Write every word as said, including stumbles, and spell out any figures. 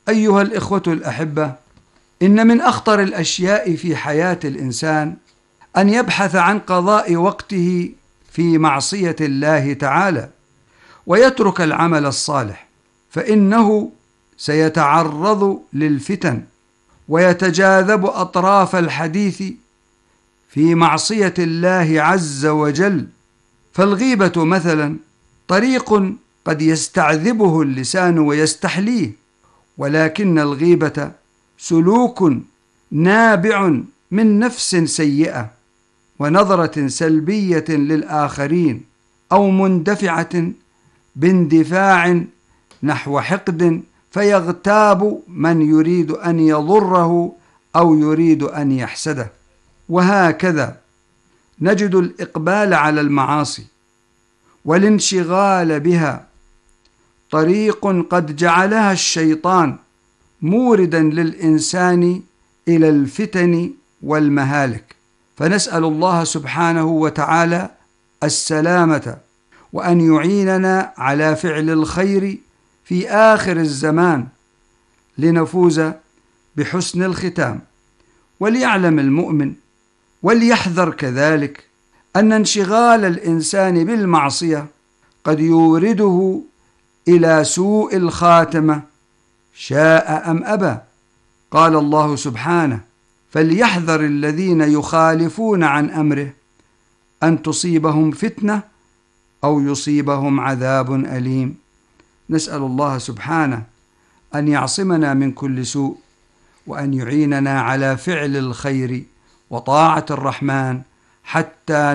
أيها الإخوة الأحبة، إن من أخطر الأشياء في حياة الإنسان أن يبحث عن قضاء وقته في معصية الله تعالى ويترك العمل الصالح، فإنه سيتعرض للفتن ويتجاذب أطراف الحديث في معصية الله عز وجل. فالغيبة مثلا طريق قد يستعذبه اللسان ويستحليه، ولكن الغيبة سلوك نابع من نفس سيئة ونظرة سلبية للآخرين، أو مندفعة باندفاع نحو حقد فيغتاب من يريد أن يضره أو يريد أن يحسده. وهكذا نجد الإقبال على المعاصي والانشغال بها طريق قد جعلها الشيطان موردا للإنسان إلى الفتن والمهالك، فنسأل الله سبحانه وتعالى السلامة، وأن يعيننا على فعل الخير في آخر الزمان لنفوز بحسن الختام. وليعلم المؤمن وليحذر كذلك أن انشغال الإنسان بالمعصية قد يورده إلى سوء الخاتمة شاء أم أبى. قال الله سبحانه: فليحذر الذين يخالفون عن أمره أن تصيبهم فتنة أو يصيبهم عذاب أليم. نسأل الله سبحانه أن يعصمنا من كل سوء، وأن يعيننا على فعل الخير وطاعة الرحمن حتى